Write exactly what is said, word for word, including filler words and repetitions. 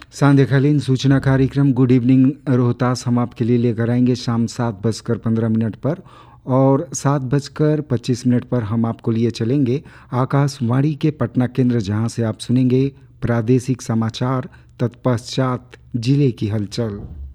सांध्यकालीन सूचना कार्यक्रम good evening Rohtas हम आपके लिए लेकर आएंगे शाम सात बजकर पंद्रह मिनट पर, और सात बजकर पच्चीस मिनट पर हम आपको लिए चलेंगे आकाशवाणी के पटना केंद्र, जहां से आप सुनेंगे प्रादेशिक समाचार, तत्पश्चात जिले की हलचल।